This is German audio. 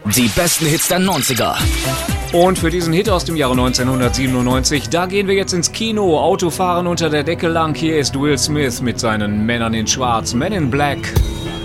Die besten Hits der 90er. Und für diesen Hit aus dem Jahre 1997, da gehen wir jetzt ins Kino. Autofahren unter der Decke lang. Hier ist Will Smith mit seinen Männern in Schwarz, Men in Black.